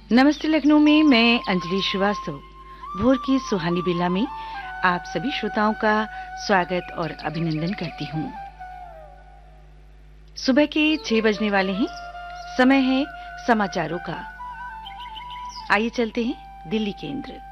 नमस्ते लखनऊ में मैं अंजलि श्रीवास्तव भोर की सुहानी बेला में आप सभी श्रोताओं का स्वागत और अभिनंदन करती हूँ। सुबह के 6 बजने वाले हैं। समय है समाचारों का। आइए चलते हैं दिल्ली केंद्र।